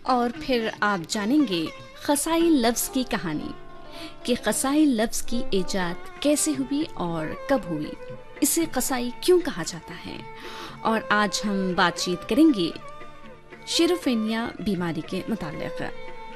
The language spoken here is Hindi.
और फिर आप जानेंगे क़साई लफ्ज़ की कहानी कि क़साई लफ्ज़ की इजाद कैसे हुई और कब हुई, इसे क़साई क्यों कहा जाता है। और आज हम बातचीत करेंगे शिज़ोफ्रेनिया बीमारी के मुताल्लिक़।